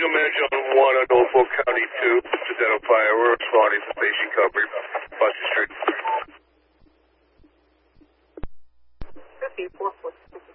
Eagle Manager on 1 on Norfolk County 2. Just out on fire. We're responding to station coverage. Buster Street. 5446.